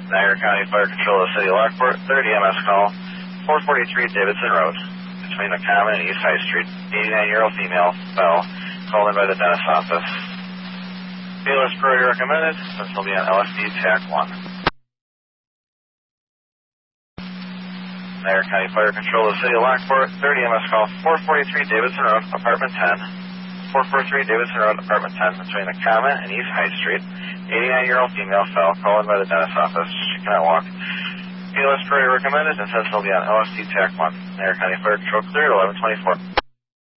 Niagara County Fire Control of the City of Lockport, 30 EMS call, 443 Davidson Road, between the Common and East High Street. 89-year-old female fell, called in by the dentist's office. BLS priority recommended, this will be on LFD TAC 1. Niagara County Fire Control of the City of Lockport, 30 EMS call, 443 Davidson Road, Apartment 10. 443 Davidson Road, Apartment 10, between the Common and East High Street. 89-year-old female fell, called in by the dentist's office. She cannot walk. BLS priority recommended, and says will be on LFD TAC 1. Niagara County Fire Control cleared, 1124.